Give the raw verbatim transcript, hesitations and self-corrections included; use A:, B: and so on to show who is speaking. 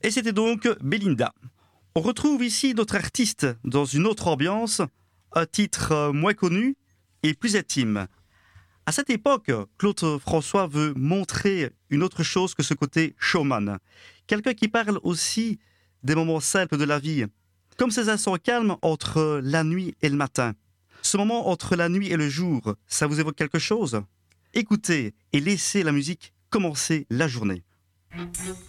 A: Et c'était donc Belinda. On retrouve ici notre artiste dans une autre ambiance, un titre moins connu et plus intime. À cette époque, Claude François veut montrer une autre chose que ce côté showman. Quelqu'un qui parle aussi des moments simples de la vie, comme ces instants calmes entre la nuit et le matin. Ce moment entre la nuit et le jour, ça vous évoque quelque chose ? Écoutez et laissez la musique commencer la journée.